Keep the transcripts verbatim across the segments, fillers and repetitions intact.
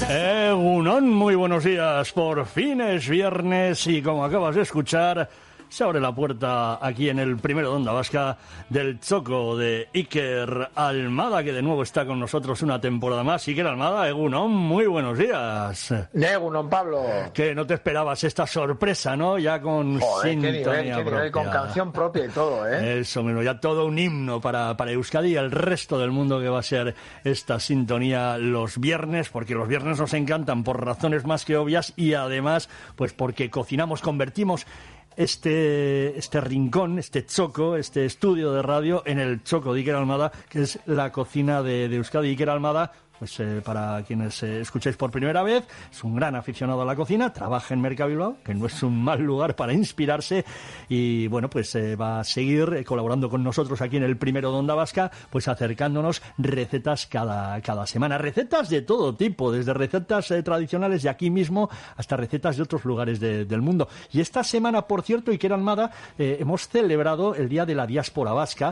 Egunon, muy buenos días. Por fin es viernes y como acabas de escuchar, se abre la puerta aquí en el primero de Onda Vasca del Txoko de Iker Almada, que de nuevo está con nosotros una temporada más. Iker Almada, egunon, muy buenos días. Egunon, Pablo. Que no te esperabas esta sorpresa, ¿no? Ya con Joder, sintonía qué nivel, qué propia. nivel, con canción propia y todo, ¿eh? Eso mismo, ya todo un himno para, para Euskadi y el resto del mundo, que va a ser esta sintonía los viernes, porque los viernes nos encantan por razones más que obvias y además, pues porque cocinamos, convertimos Este, este rincón, este Txoko, este estudio de radio en el Txoko de Iker Almada, que es la cocina de, de Euskadi. Iker Almada, pues eh, para quienes eh, escucháis por primera vez, es un gran aficionado a la cocina, trabaja en Mercabilbao, que no es un mal lugar para inspirarse, y bueno, pues eh, va a seguir eh, colaborando con nosotros aquí en el primero de Onda Vasca, pues acercándonos recetas cada, cada semana, recetas de todo tipo, desde recetas eh, tradicionales de aquí mismo hasta recetas de otros lugares de, del mundo. Y esta semana, por cierto, Iker Almada, eh, hemos celebrado el Día de la Diáspora Vasca,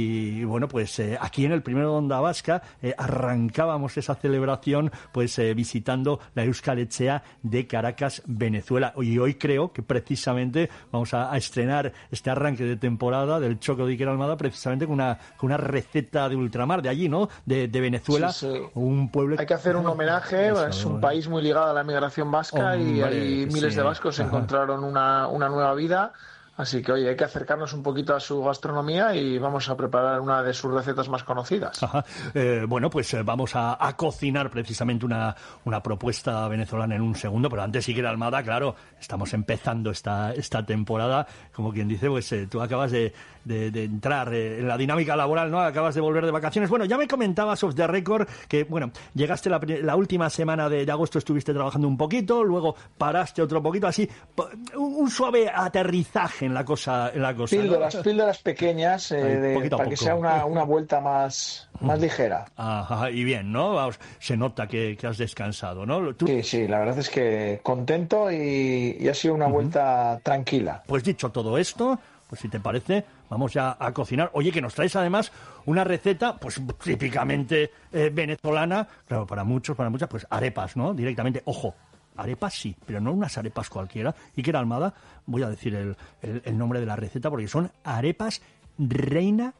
y bueno, pues eh, aquí en el primero de Onda Vasca eh, arrancábamos esa celebración pues eh, visitando la Euskal Etxea de Caracas, Venezuela. Y hoy creo que precisamente vamos a, a estrenar este arranque de temporada del Txoko de Iker Almada precisamente con una, con una receta de ultramar de allí, ¿no? De, de Venezuela, sí, sí. Un pueblo... Hay que hacer un homenaje, Eso, es un país muy ligado a la migración vasca. Hombre, y ahí miles sí. de vascos Ajá. encontraron una, una nueva vida. Así que, oye, hay que acercarnos un poquito a su gastronomía y vamos a preparar una de sus recetas más conocidas. Ajá. Eh, bueno, pues eh, vamos a, a cocinar precisamente una, una propuesta venezolana en un segundo, pero antes Iker Almada, claro, estamos empezando esta, esta temporada, como quien dice, pues eh, tú acabas de, de, de entrar eh, en la dinámica laboral, ¿no? Acabas de volver de vacaciones. Bueno, ya me comentabas off the record que, bueno, llegaste la, la última semana de, de agosto, estuviste trabajando un poquito, luego paraste otro poquito, así, un, un suave aterrizaje en la cosa, en la cosa píldoras, ¿no? píldoras pequeñas eh, de, para poco. que sea una, una vuelta más, más ligera. Ajá, y bien, ¿no? Vamos, se nota que, que has descansado, ¿no? ¿Tú? Sí, sí, la verdad es que contento y, y ha sido una vuelta uh-huh. tranquila. Pues dicho todo esto, pues si te parece, vamos ya a cocinar. Oye, que nos traes además una receta, pues típicamente eh, venezolana, claro, para muchos, para muchas, pues arepas, ¿no? Directamente, ojo. Arepas sí, pero no unas arepas cualquiera. Iker Almada, voy a decir el, el, el nombre de la receta porque son arepas Reina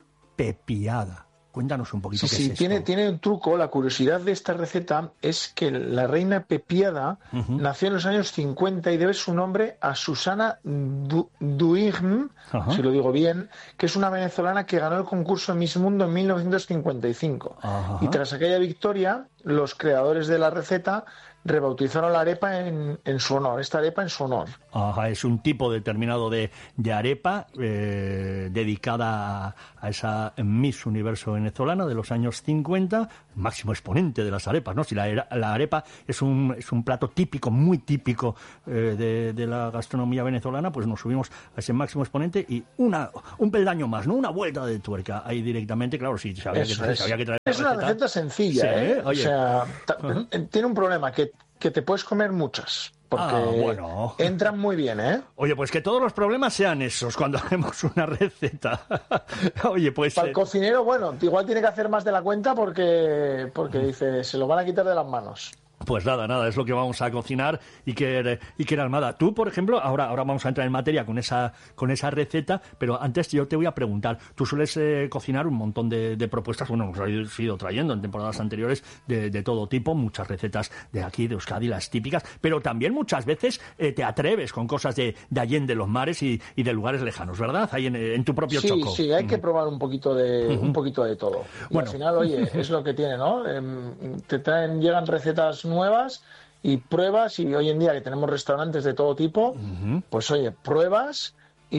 Pepiada. Cuéntanos un poquito sí, qué sí, es esto. Tiene, tiene un truco. La curiosidad de esta receta es que la Reina Pepiada uh-huh. nació en los años cincuenta y debe su nombre a Susana du- Duign, uh-huh. si lo digo bien, que es una venezolana que ganó el concurso Miss Mundo en mil novecientos cincuenta y cinco. Uh-huh. Y tras aquella victoria, los creadores de la receta rebautizaron la arepa en, en su honor, esta arepa en su honor. Ajá, es un tipo determinado de, de arepa eh, dedicada a, a esa Miss Universo venezolana de los años cincuenta, máximo exponente de las arepas, ¿no? Si la, la arepa es un, es un plato típico, muy típico eh, de, de la gastronomía venezolana, pues nos subimos a ese máximo exponente y una un peldaño más, ¿no? Una vuelta de tuerca ahí directamente, claro, sí, sabía que, es. sabía que traer Es la una receta. receta sencilla, sí, ¿eh? Oye. O sea, ta- uh-huh. tiene un problema, que, que te puedes comer muchas. Porque ah, bueno. entran muy bien, ¿eh? Oye, pues que todos los problemas sean esos cuando hacemos una receta. Oye, pues... Para el eh... cocinero, bueno, igual tiene que hacer más de la cuenta porque, porque dice, se lo van a quitar de las manos. Pues nada, nada, es lo que vamos a cocinar. Iker, Iker Almada, tú, por ejemplo, ahora, ahora vamos a entrar en materia con esa, con esa receta, pero antes yo te voy a preguntar, tú sueles eh, cocinar un montón de, de propuestas, bueno, nos has ido trayendo en temporadas anteriores de, de todo tipo, muchas recetas de aquí, de Euskadi, las típicas, pero también muchas veces eh, te atreves con cosas de, de allende los mares y, y de lugares lejanos, ¿verdad? Ahí en, en tu propio sí, Txoko. Sí, sí, hay uh-huh. que probar un poquito de, uh-huh. un poquito de todo. Y bueno. al final, oye, es lo que tiene, ¿no? Eh, te traen, llegan recetas nuevas y pruebas, y hoy en día que tenemos restaurantes de todo tipo, uh-huh. pues oye, pruebas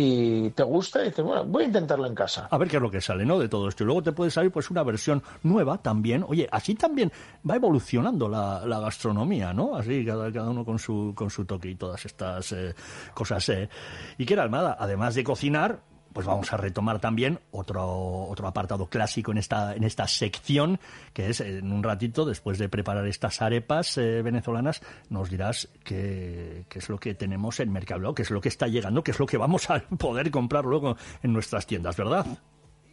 y te gusta y dices, bueno, voy a intentarlo en casa. A ver qué es lo que sale, ¿no? De todo esto. Y luego te puede salir pues una versión nueva también. Oye, así también va evolucionando la, la gastronomía, ¿no? Así cada, cada uno con su, con su toque y todas estas eh, cosas. Eh. Iker Almada, además de cocinar, pues vamos a retomar también otro otro apartado clásico en esta en esta sección, que es en un ratito, después de preparar estas arepas eh, venezolanas, nos dirás qué, qué es lo que tenemos en Mercabilbao, qué es lo que está llegando, qué es lo que vamos a poder comprar luego en nuestras tiendas, ¿verdad?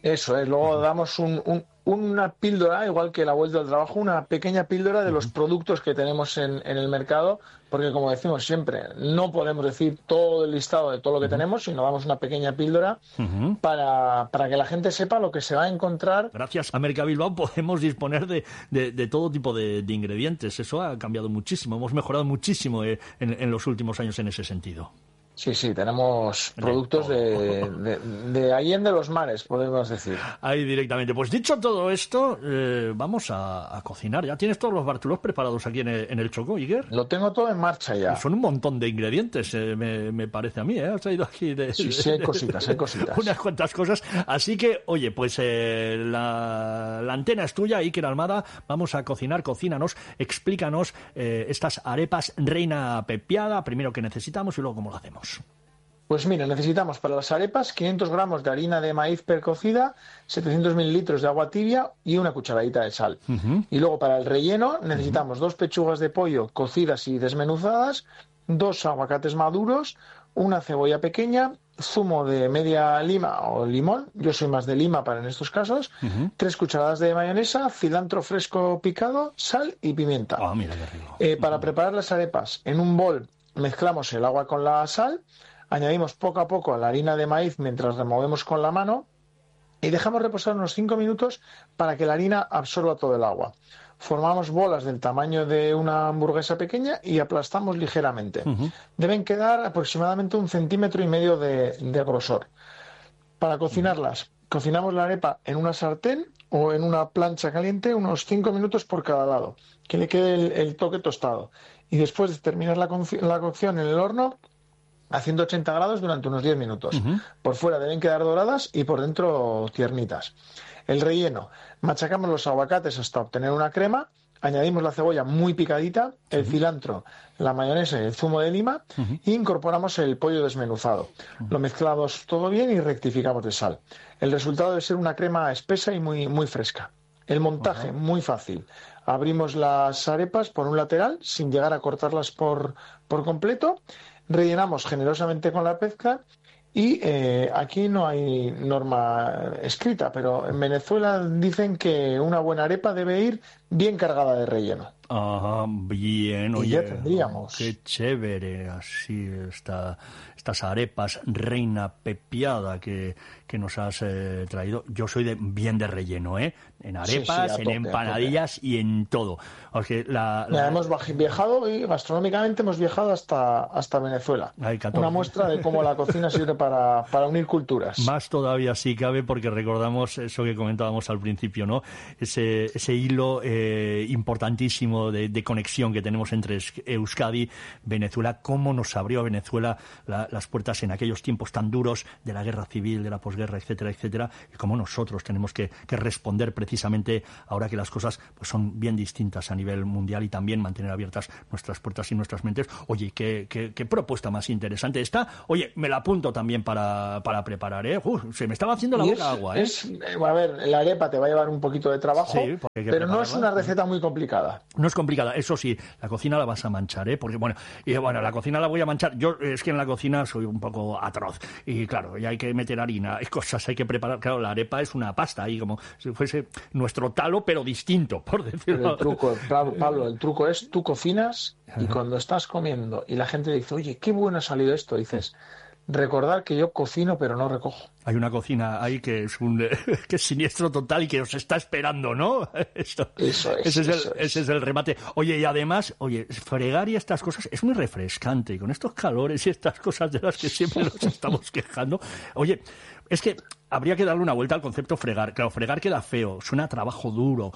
Eso es, luego damos un, un, una píldora, igual que la vuelta al trabajo, una pequeña píldora de los productos que tenemos en, en el mercado, porque como decimos siempre, no podemos decir todo el listado de todo lo que uh-huh. tenemos, sino damos una pequeña píldora uh-huh. para, para que la gente sepa lo que se va a encontrar. Gracias a Mercabilbao podemos disponer de, de, de todo tipo de, de ingredientes, eso ha cambiado muchísimo, hemos mejorado muchísimo en, en los últimos años en ese sentido. Sí, sí, tenemos productos de, de, de Allende de los mares, podemos decir. Ahí directamente. Pues dicho todo esto, eh, vamos a, a cocinar. ¿Ya tienes todos los bártulos preparados aquí en el, en el Chocó, Iker? Lo tengo todo en marcha ya. Son un montón de ingredientes, eh, me, me parece a mí, ¿eh? Has traído aquí de... Sí, sí, hay cositas, hay cositas. Unas cuantas cosas. Así que, oye, pues eh, la, la antena es tuya, Iker Almada. Vamos a cocinar, cocínanos, explícanos eh, estas arepas reina pepiada, primero que necesitamos y luego cómo lo hacemos. Pues mira, necesitamos para las arepas quinientos gramos de harina de maíz precocida, setecientos mililitros de agua tibia y una cucharadita de sal. Uh-huh. Y luego para el relleno necesitamos uh-huh. dos pechugas de pollo cocidas y desmenuzadas, dos aguacates maduros, una cebolla pequeña, zumo de media lima o limón, yo soy más de lima para en estos casos, uh-huh. tres cucharadas de mayonesa, cilantro fresco picado, sal y pimienta. Oh, mira qué rico. Eh, para uh-huh. preparar las arepas, en un bol mezclamos el agua con la sal, añadimos poco a poco la harina de maíz mientras removemos con la mano y dejamos reposar unos cinco minutos para que la harina absorba todo el agua. Formamos bolas del tamaño de una hamburguesa pequeña y aplastamos ligeramente. Uh-huh. Deben quedar aproximadamente un centímetro y medio de, de grosor. Para cocinarlas, cocinamos la arepa en una sartén o en una plancha caliente unos cinco minutos por cada lado, que le quede el, el toque tostado. Y después de terminar la, co- la cocción en el horno, a ciento ochenta grados durante unos diez minutos. Uh-huh. Por fuera deben quedar doradas y por dentro tiernitas. El relleno. Machacamos los aguacates hasta obtener una crema. Añadimos la cebolla muy picadita, el uh-huh. cilantro, la mayonesa y el zumo de lima uh-huh. e incorporamos el pollo desmenuzado. Uh-huh. Lo mezclamos todo bien y rectificamos de sal. El resultado debe ser una crema espesa y muy, muy fresca. El montaje, uh-huh. muy fácil. Abrimos las arepas por un lateral sin llegar a cortarlas por, por completo. Rellenamos generosamente con la pezca y eh, aquí no hay norma escrita, pero en Venezuela dicen que una buena arepa debe ir bien cargada de relleno. Ajá, bien, oye, y ya tendríamos. Qué chévere, así está, estas arepas reina pepiada que, que nos has eh, traído. Yo soy de bien de relleno, ¿eh? En arepas, sí, sí, tope, en empanadillas y en todo. O sea, la, la... Hemos viajado y gastronómicamente hemos viajado hasta, hasta Venezuela. Ay, una muestra de cómo la cocina sirve para, para unir culturas. Más todavía sí cabe porque recordamos eso que comentábamos al principio, ¿no? Ese, ese hilo eh, importantísimo de, de conexión que tenemos entre Euskadi, Venezuela, cómo nos abrió a Venezuela la, las puertas en aquellos tiempos tan duros de la guerra civil, de la posguerra, etcétera, etcétera, y cómo nosotros tenemos que, que responder precisamente ahora que las cosas pues son bien distintas a nivel mundial y también mantener abiertas nuestras puertas y nuestras mentes. Oye, qué, qué, qué propuesta más interesante esta. Oye, me la apunto también para, para preparar, ¿eh? Uf, se me estaba haciendo la boca es, agua, ¿eh? Es, a ver, la arepa te va a llevar un poquito de trabajo, sí, pero no es una receta muy complicada. No es complicada, eso sí, la cocina la vas a manchar, ¿eh? Porque, bueno, y bueno, la cocina la voy a manchar. Yo es que en la cocina soy un poco atroz. Y claro, ya hay que meter harina, hay cosas, hay que preparar. Claro, la arepa es una pasta, ahí como si fuese nuestro talo, pero distinto, por decirlo. Pero el truco, Pablo, el truco es tú cocinas y cuando estás comiendo y la gente dice, oye, qué bueno ha salido esto, dices... Recordar que yo cocino pero no recojo. Hay una cocina ahí que es un que es siniestro total y que os está esperando, ¿no? Esto, eso es. Ese es, eso el, es. ese es el remate. Oye, y además, oye, fregar y estas cosas es muy refrescante. Y con estos calores y estas cosas de las que siempre nos estamos quejando. Oye, es que habría que darle una vuelta al concepto fregar. Claro, fregar queda feo, suena a trabajo duro.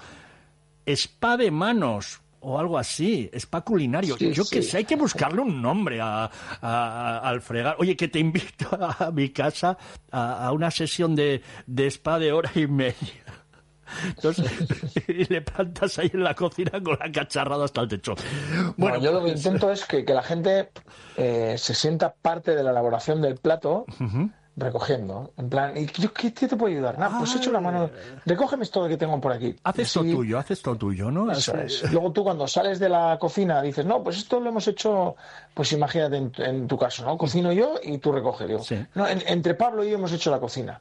Spa de manos... o algo así, spa culinario. Sí, Yo sí. que sé, hay que buscarle un nombre a, a, a, al fregar. Oye, que te invito a, a mi casa a, a una sesión de, de spa de hora y media. Entonces, y le plantas ahí en la cocina con la cacharrada hasta el techo. Bueno, no, yo lo que intento es que, que la gente eh, se sienta parte de la elaboración del plato. Uh-huh. Recogiendo, en plan, ¿y yo qué, qué te puedo ayudar? Nada, pues echo la mano, recógeme esto que tengo por aquí. Haces esto tuyo, haces esto tuyo, ¿no? Eso es. Luego tú cuando sales de la cocina dices, no, pues esto lo hemos hecho, pues imagínate en, en tu caso, ¿no? Cocino yo y tú recoges. Digo, sí. No, en, entre Pablo y yo hemos hecho la cocina.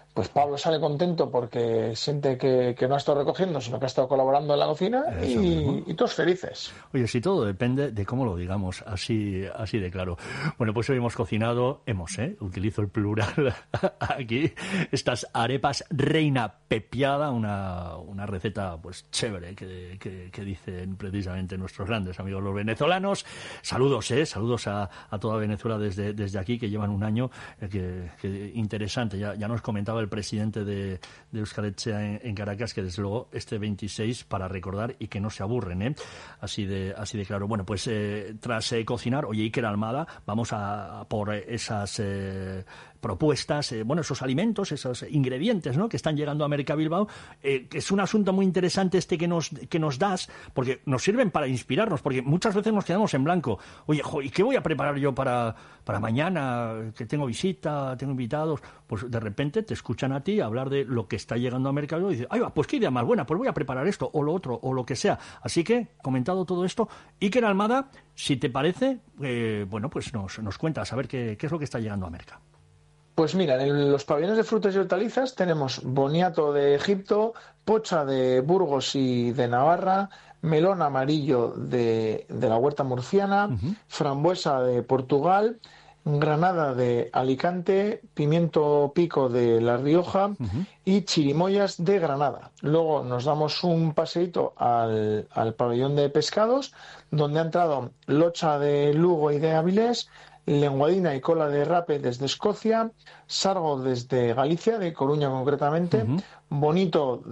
pues Pablo sale contento porque siente que, que no ha estado recogiendo, sino que ha estado colaborando en la cocina y, y todos felices. Oye, si todo depende de cómo lo digamos, así, así de claro. Bueno, pues hoy hemos cocinado, hemos, ¿eh? Utilizo el plural aquí, estas arepas reina pepiada, una, una receta pues chévere que, que, que dicen precisamente nuestros grandes amigos los venezolanos. Saludos, ¿eh? Saludos a, a toda Venezuela desde, desde aquí, que llevan un año eh, que, que interesante. Ya, ya nos comentaba el presidente de, de Euskal Etxea en, en Caracas que desde luego este veintiséis para recordar y que no se aburren, ¿eh? Así de, así de claro. Bueno, pues eh, tras eh, cocinar, oye, Iker Almada, vamos a, a por esas eh, propuestas, eh, bueno, esos alimentos, esos ingredientes, ¿no?, que están llegando a Mercabilbao, eh, que es un asunto muy interesante este que nos que nos das, porque nos sirven para inspirarnos, porque muchas veces nos quedamos en blanco. Oye, jo, ¿y qué voy a preparar yo para, para mañana, que tengo visita, tengo invitados? Pues de repente te escuchan a ti hablar de lo que está llegando a Mercabilbao y dices, ay, va, pues qué idea más buena, pues voy a preparar esto o lo otro o lo que sea. Así que, comentado todo esto, Iker Almada, si te parece, eh, bueno, pues nos, nos cuentas a ver qué, qué es lo que está llegando a Merca. Pues mira, en los pabellones de frutas y hortalizas tenemos boniato de Egipto, pocha de Burgos y de Navarra, melón amarillo de, de la huerta murciana, uh-huh. frambuesa de Portugal, granada de Alicante, pimiento pico de La Rioja uh-huh. y chirimoyas de Granada. Luego nos damos un paseíto al, al pabellón de pescados, donde ha entrado locha de Lugo y de Avilés, lenguadina y cola de rape desde Escocia, sargo desde Galicia, de Coruña concretamente, uh-huh. bonito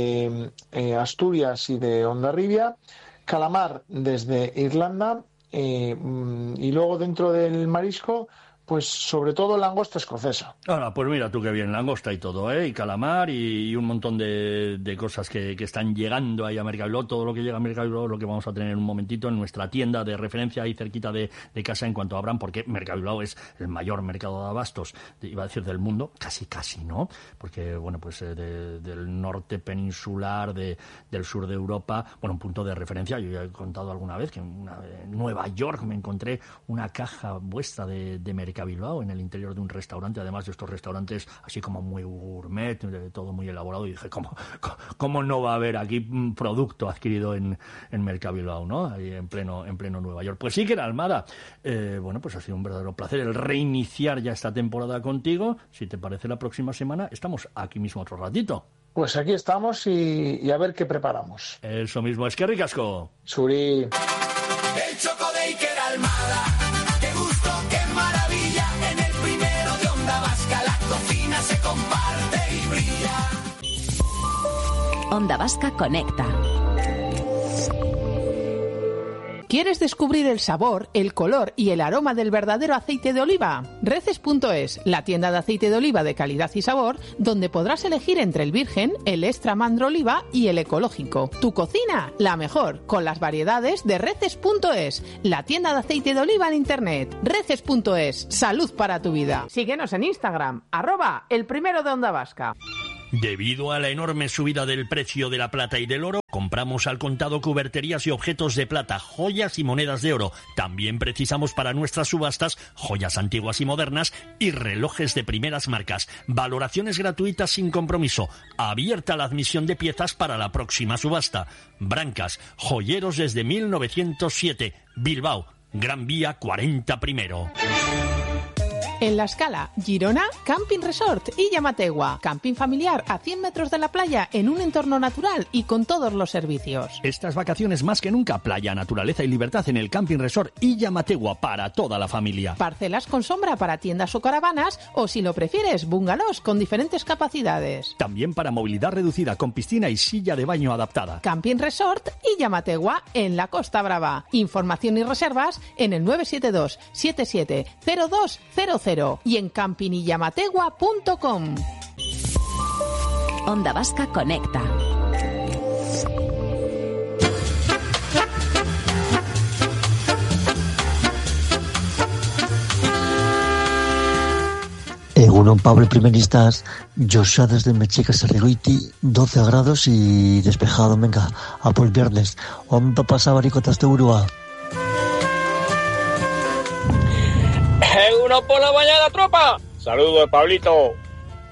de eh, Asturias y de Hondarribia, calamar desde Irlanda, eh, y luego dentro del marisco, pues sobre todo langosta escocesa. Ahora, pues mira tú qué bien, langosta y todo, ¿eh? Y calamar y, y un montón de, de cosas que, que están llegando ahí a Mercabilbao. Todo lo que llega a Mercabilbao es lo que vamos a tener en un momentito en nuestra tienda de referencia ahí cerquita de, de casa en cuanto abran, porque Mercabilbao es el mayor mercado de abastos, iba a decir del mundo, casi casi, ¿no? Porque, bueno, pues eh, de, del norte peninsular, de, del sur de Europa, bueno, un punto de referencia. Yo ya he contado alguna vez que en, una, en Nueva York me encontré una caja vuestra de, de Mercabilbao Bilbao, en el interior de un restaurante, además de estos restaurantes así como muy gourmet, todo muy elaborado, y dije, ¿cómo, cómo no va a haber aquí un producto adquirido en, en Mercabilbao, ¿no? Ahí en pleno, en pleno Nueva York. Pues sí, que era Almada. Eh, bueno, pues ha sido un verdadero placer el reiniciar ya esta temporada contigo. Si te parece, la próxima semana estamos aquí mismo otro ratito. Pues aquí estamos y, y a ver qué preparamos. Eso mismo, es que ricasco. Suri. El choco de Iker Almada. Qué gusto, qué maravilla. En el primero de Onda Vasca la cocina se comparte y brilla. Onda Vasca conecta. ¿Quieres descubrir el sabor, el color y el aroma del verdadero aceite de oliva? Reces punto es, la tienda de aceite de oliva de calidad y sabor, donde podrás elegir entre el virgen, el extra mandro oliva y el ecológico. Tu cocina, la mejor, con las variedades de Reces punto es, la tienda de aceite de oliva en internet. Reces punto es, salud para tu vida. Síguenos en Instagram, arroba el primero de Onda Vasca. Debido a la enorme subida del precio de la plata y del oro, compramos al contado cuberterías y objetos de plata, joyas y monedas de oro. También precisamos para nuestras subastas joyas antiguas y modernas y relojes de primeras marcas. Valoraciones gratuitas sin compromiso. Abierta la admisión de piezas para la próxima subasta. Brancas, joyeros desde mil novecientos siete. Bilbao, Gran Vía cuarenta primero. En La Scala, Girona, Camping Resort y Llamategua. Camping familiar a cien metros de la playa en un entorno natural y con todos los servicios. Estas vacaciones más que nunca, playa, naturaleza y libertad en el Camping Resort y Llamategua para toda la familia. Parcelas con sombra para tiendas o caravanas o, si lo prefieres, bungalows con diferentes capacidades. También para movilidad reducida con piscina y silla de baño adaptada. Camping Resort y Llamategua en la Costa Brava. Información y reservas en el nueve siete dos siete siete cero dos cero cero y en camping y llamategua punto com. Onda Vasca conecta. Egunon, Pablo, primeristas. Joshua desde Mechica Sarrigoiti, doce grados y despejado. Venga, a por el viernes. Onda pasa baricotas de Urua. ¡Uno por la mañana, tropa! Saludos, Pablito.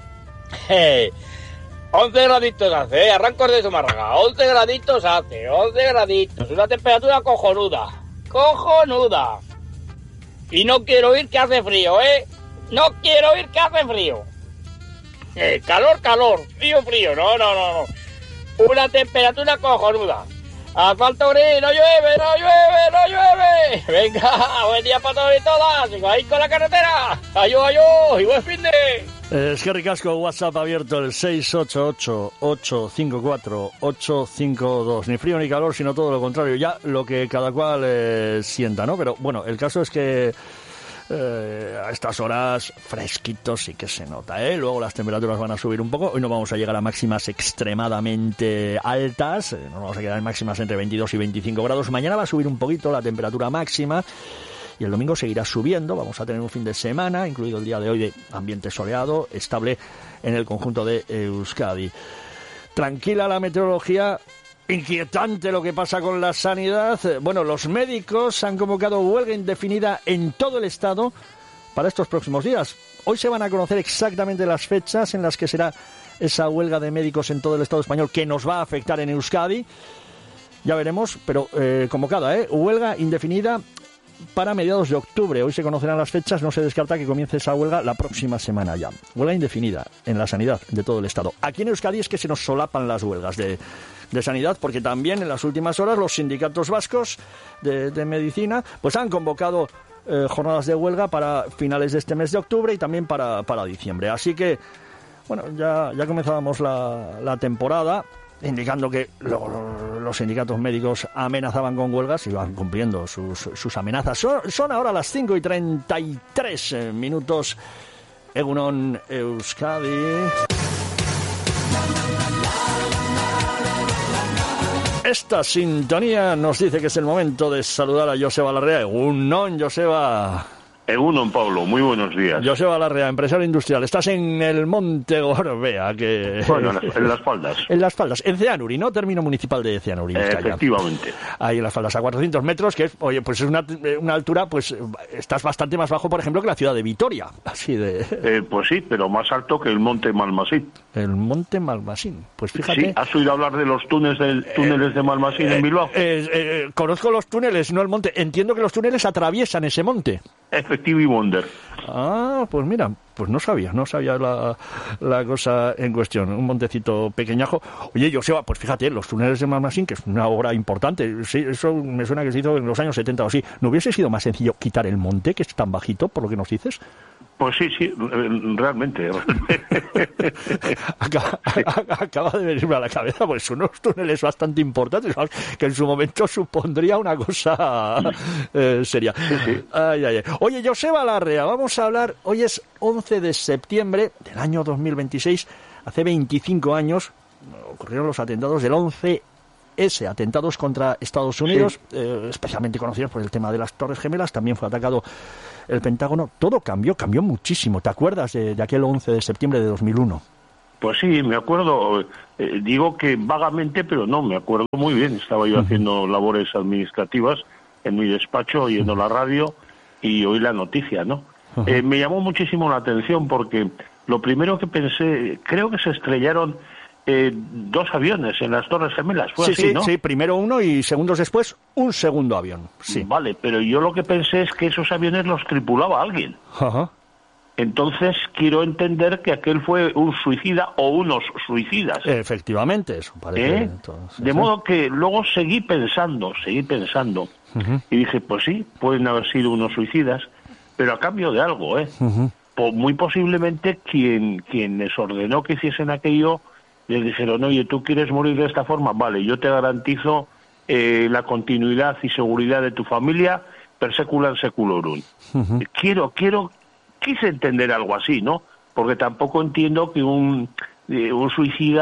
Hey, once graditos hace, ¿eh? Arrancos de Zumárraga. once graditos hace, once graditos. Una temperatura cojonuda. Cojonuda. Y no quiero oír que hace frío, ¿eh? No quiero oír que hace frío. Eh, calor, calor. Frío, frío. No, no, no, no. Una temperatura cojonuda. Asfalto gris, no llueve, no llueve, no llueve. Venga, buen día para todos y todas. Sigo ahí con la carretera. Ayú, ayú, y buen fin de... Es que ricasco, WhatsApp abierto el seis ocho ocho, ocho cinco cuatro, ocho cinco dos. Ni frío ni calor, sino todo lo contrario. Ya lo que cada cual eh, sienta, ¿no? Pero bueno, el caso es que eh, a estas horas fresquito sí que se nota, ¿eh? Luego las temperaturas van a subir un poco. Hoy no vamos a llegar a máximas extremadamente altas. Eh, no vamos a quedar en máximas entre veintidós y veinticinco grados. Mañana va a subir un poquito la temperatura máxima. Y el domingo seguirá subiendo. Vamos a tener un fin de semana, incluido el día de hoy, de ambiente soleado, estable en el conjunto de Euskadi. Tranquila la meteorología, inquietante lo que pasa con la sanidad. Bueno, los médicos han convocado huelga indefinida en todo el estado para estos próximos días. Hoy se van a conocer exactamente las fechas en las que será esa huelga de médicos en todo el estado español que nos va a afectar en Euskadi. Ya veremos, pero eh, convocada, ¿eh? Huelga indefinida para mediados de octubre. Hoy se conocerán las fechas, no se descarta que comience esa huelga la próxima semana ya. Huelga indefinida en la sanidad de todo el estado. Aquí en Euskadi es que se nos solapan las huelgas de, de sanidad, porque también en las últimas horas los sindicatos vascos de, de medicina pues han convocado eh, jornadas de huelga para finales de este mes de octubre y también para, para diciembre. Así que, bueno, ya, ya comenzábamos la, la temporada, indicando que lo, los sindicatos médicos amenazaban con huelgas y van cumpliendo sus, sus amenazas. Son, son ahora las cinco y treinta y tres minutos. Egunon Euskadi. Esta sintonía nos dice que es el momento de saludar a Joseba Larrea. Egunon, Joseba. Egunon, Pablo, muy buenos días. Joseba Larrea, empresario industrial. Estás en el Monte Gorbea, que... Bueno, en las Faldas. En las Faldas, en Ceanuri, ¿no? Término municipal de Ceanuri. Eh, efectivamente. Ahí en las Faldas, a cuatrocientos metros, que es, oye, pues es una, una altura, pues estás bastante más bajo, por ejemplo, que la ciudad de Vitoria. Así de... Eh, pues sí, pero más alto que el Monte Malmasín. El Monte Malmasín, pues fíjate... Sí, ¿has oído hablar de los túneles, del, túneles eh, de Malmasín eh, en Bilbao? Eh, eh, conozco los túneles, no el monte. Entiendo que los túneles atraviesan ese monte. Efectivo y Wonder. Ah, pues mira, pues no sabía, no sabía la, la cosa en cuestión. Un montecito pequeñajo. Oye, Joseba, pues fíjate, los túneles de Malmasín, que es una obra importante, sí, eso me suena que se hizo en los años setenta o así. ¿No hubiese sido más sencillo quitar el monte, que es tan bajito, por lo que nos dices? Pues sí, sí, realmente. acaba, acaba de venirme a la cabeza, pues son unos túneles bastante importantes, ¿sabes? Que en su momento supondría una cosa eh, seria. Sí, sí. Ay, ay, ay. Oye, Joseba Larrea, vamos a hablar, hoy es once de septiembre del año dos mil veintiséis, hace veinticinco años ocurrieron los atentados del once ese, atentados contra Estados Unidos, sí. eh, especialmente conocidos por el tema de las Torres Gemelas. También fue atacado el Pentágono. Todo cambió, cambió muchísimo. ¿Te acuerdas de, de aquel once de septiembre de dos mil uno? Pues sí, me acuerdo. Eh, digo que vagamente, pero no, me acuerdo muy bien. Estaba yo uh-huh. haciendo labores administrativas en mi despacho, oyendo uh-huh. la radio y oí la noticia, ¿no? Uh-huh. Eh, me llamó muchísimo la atención porque lo primero que pensé, creo que se estrellaron Eh, dos aviones en las Torres Gemelas, fue sí, así, sí, ¿no? Sí, primero uno y segundos después un segundo avión, sí. Vale, pero yo lo que pensé es que esos aviones los tripulaba alguien. Ajá. Entonces quiero entender que aquel fue un suicida o unos suicidas. Efectivamente, eso parece. ¿Eh? Entonces, de ¿sí? modo que luego seguí pensando, seguí pensando, uh-huh. y dije, pues sí, pueden haber sido unos suicidas, pero a cambio de algo, ¿eh? Uh-huh. Po- muy posiblemente quien, quien les ordenó que hiciesen aquello les dijeron, oye, ¿tú quieres morir de esta forma? Vale, yo te garantizo eh, la continuidad y seguridad de tu familia per secular seculorum. Uh-huh. Quiero, quiero, quise entender algo así, ¿no? Porque tampoco entiendo que un, eh, un suicida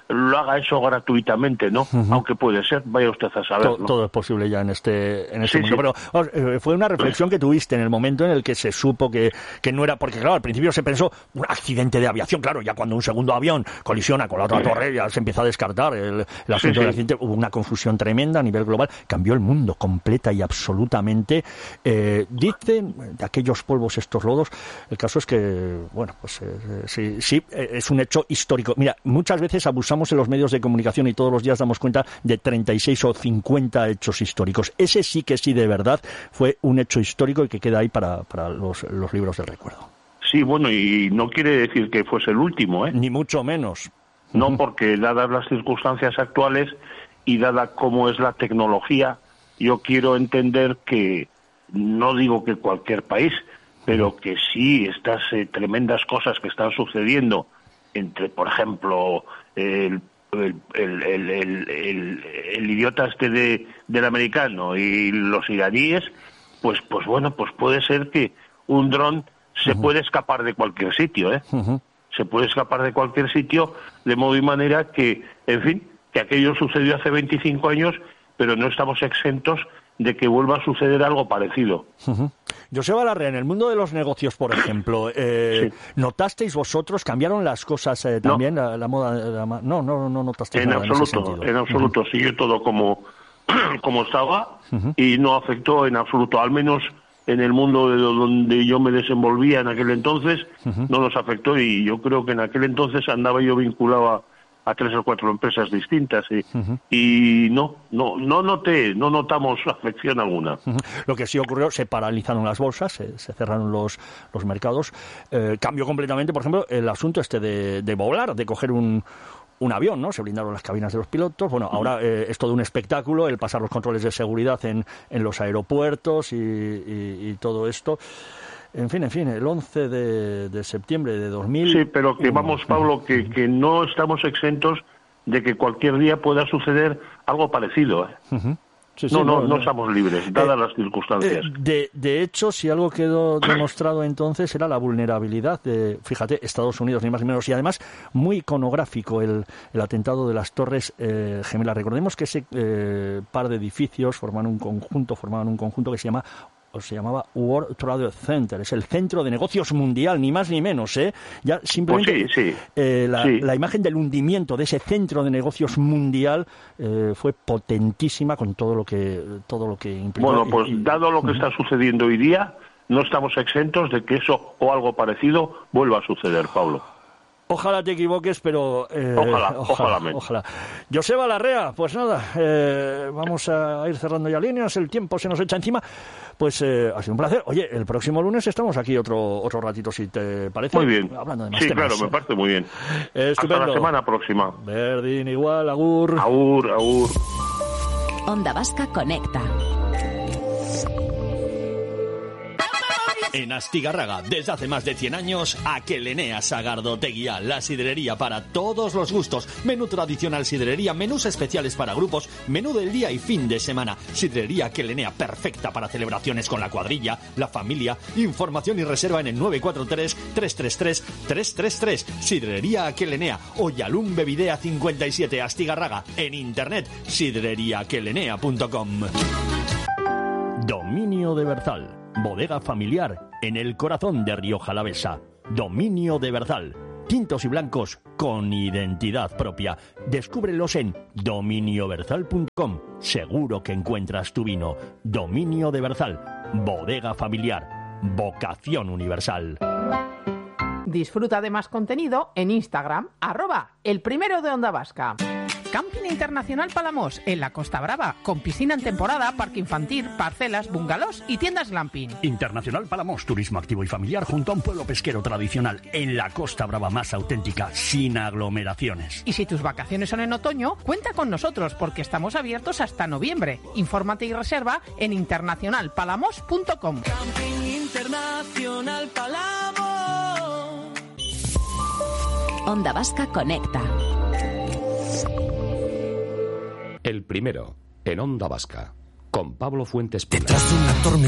lo haga eso gratuitamente, ¿no? Uh-huh. Aunque puede ser, vaya usted a saber, todo, ¿no? Todo es posible ya en este, en este sí, mundo. Sí. Pero vamos, eh, fue una reflexión que tuviste en el momento en el que se supo que, que no era, porque claro, al principio se pensó un accidente de aviación, claro, ya cuando un segundo avión colisiona con la otra torre ya se empieza a descartar el, el asunto sí, sí. del accidente. Hubo una confusión tremenda a nivel global, cambió el mundo completa y absolutamente. Eh, dicen de aquellos polvos estos lodos, el caso es que, bueno, pues eh, sí, sí, es un hecho histórico. Mira, muchas veces abusamos en los medios de comunicación y todos los días damos cuenta de treinta y seis o cincuenta hechos históricos. Ese sí que sí de verdad fue un hecho histórico y que queda ahí para, para los, los libros del recuerdo. Sí, bueno, y no quiere decir que fuese el último, ¿eh? Ni mucho menos. No, uh-huh. porque dadas las circunstancias actuales y dada cómo es la tecnología, yo quiero entender que, no digo que cualquier país, pero que sí estas eh, tremendas cosas que están sucediendo entre, por ejemplo, el El, el, el, el, el, el idiota este de, del americano y los iraníes, pues pues bueno, pues puede ser que un dron se uh-huh. puede escapar de cualquier sitio, ¿eh? Uh-huh. Se puede escapar de cualquier sitio, de modo y manera que, en fin, que aquello sucedió hace veinticinco años, pero no estamos exentos de que vuelva a suceder algo parecido. Uh-huh. Joseba Larrea, en el mundo de los negocios, por ejemplo, eh, sí. ¿notasteis vosotros, cambiaron las cosas eh, también, no. la, la moda? La, no, no, no notasteis en nada absoluto, en ese sentido. En absoluto, uh-huh. siguió todo como, como estaba uh-huh. y no afectó en absoluto, al menos en el mundo de donde yo me desenvolvía en aquel entonces, uh-huh. no nos afectó, y yo creo que en aquel entonces andaba yo vinculado a a tres o cuatro empresas distintas y, uh-huh. y no, no, no noté, no notamos afección alguna. Uh-huh. Lo que sí ocurrió, se paralizaron las bolsas, se, se cerraron los, los mercados, eh, cambió completamente, por ejemplo, el asunto este de, de volar, de coger un un avión, ¿no? Se blindaron las cabinas de los pilotos. Bueno, ahora eh, es todo un espectáculo el pasar los controles de seguridad en, en los aeropuertos y, y, y todo esto. En fin, en fin, el once de, de septiembre de dos mil... Sí, pero que vamos, Pablo, que, que no estamos exentos de que cualquier día pueda suceder algo parecido, ¿eh? Uh-huh. Sí, sí, no, no, no, no estamos libres, dadas eh, las circunstancias. Eh, de, de hecho, si algo quedó demostrado entonces era la vulnerabilidad de, fíjate, Estados Unidos, ni más ni menos, y además muy iconográfico el, el atentado de las Torres eh, Gemelas. Recordemos que ese eh, par de edificios forman un conjunto, formaban un conjunto que se llama o se llamaba World Trade Center, es el centro de negocios mundial, ni más ni menos, ¿eh? Ya simplemente pues sí, sí. Eh, la, sí. la imagen del hundimiento de ese centro de negocios mundial eh, fue potentísima con todo lo que todo lo que implicó. Bueno, pues y, dado lo que está sucediendo hoy día, no estamos exentos de que eso o algo parecido vuelva a suceder, Pablo. Ojalá te equivoques, pero... Eh, ojalá, ojalá, ojalá. ojalá. Joseba Larrea, pues nada, eh, vamos a ir cerrando ya líneas, el tiempo se nos echa encima. Pues eh, ha sido un placer. Oye, el próximo lunes estamos aquí otro otro ratito, si te parece. Muy bien. Hablando de más sí, temas. claro, me parece muy bien. Estupendo. Hasta la semana próxima. Verdín, igual, agur. Agur, agur. Onda Vasca Conecta. En Astigarraga, desde hace más de cien años, Aquelenea Sagardoteguía, la sidrería para todos los gustos. Menú tradicional sidrería, menús especiales para grupos, menú del día y fin de semana. Sidrería Aquelenea, perfecta para celebraciones con la cuadrilla, la familia. Información y reserva en el nueve cuatro tres, tres tres tres, tres tres tres. Sidrería Aquelenea, Oyalum Bevidea cincuenta y siete, Astigarraga. En internet, sidreriaaquelenea punto com. Dominio de Berzal. Bodega familiar en el corazón de Rioja Alavesa. Dominio de Berzal. Tintos y blancos con identidad propia. Descúbrelos en dominio berzal punto com. Seguro que encuentras tu vino. Dominio de Berzal. Bodega familiar. Vocación universal. Disfruta de más contenido en Instagram, arroba el primero de Onda Vasca. Camping Internacional Palamos, en la Costa Brava, con piscina en temporada, parque infantil, parcelas, bungalows y tiendas glamping. Internacional Palamos, turismo activo y familiar junto a un pueblo pesquero tradicional, en la Costa Brava más auténtica, sin aglomeraciones. Y si tus vacaciones son en otoño, cuenta con nosotros, porque estamos abiertos hasta noviembre. Infórmate y reserva en internacional palamos punto com. Camping Internacional Palamos. Onda Vasca Conecta. El primero, en Onda Vasca, con Pablo Fuentes Pina. Detrás de una tormenta.